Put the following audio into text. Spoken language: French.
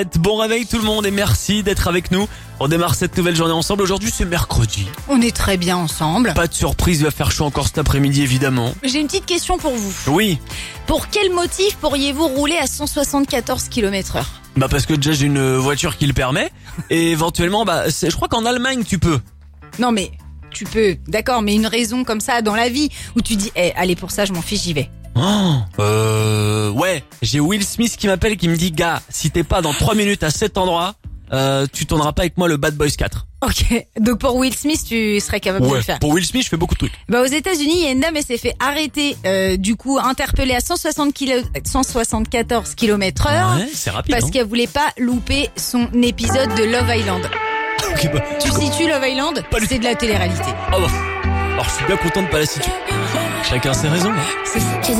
Bon réveil tout le monde et merci d'être avec nous. On démarre cette nouvelle journée ensemble. Aujourd'hui c'est mercredi. On est très bien ensemble. Pas de surprise, il va faire chaud encore cet après-midi évidemment. J'ai une petite question pour vous. Oui, Pour quel motif pourriez-vous rouler à 174 km/h? parce que déjà j'ai une voiture qui le permet. Et éventuellement, je crois qu'en Allemagne tu peux. Non mais, tu peux, d'accord, mais une raison comme ça dans la vie où tu dis, allez pour ça je m'en fiche, j'y vais. Ouais, j'ai Will Smith qui m'appelle et qui me dit, gars, si t'es pas dans 3 minutes à cet endroit, tu tourneras pas avec moi le Bad Boys 4. Ok, donc pour Will Smith tu serais capable de le faire. Pour Will Smith je fais beaucoup de trucs. Aux États-Unis, il y a une dame, elle s'est fait arrêter, interpellée à 174 km/h. Ouais, c'est rapide. Parce qu'elle voulait pas louper son épisode de Love Island. Ok, Tu situes Love Island? Pas du C'est de la télé-réalité. Alors je suis bien content de pas la situer. Chacun ses raisons. C'est ça.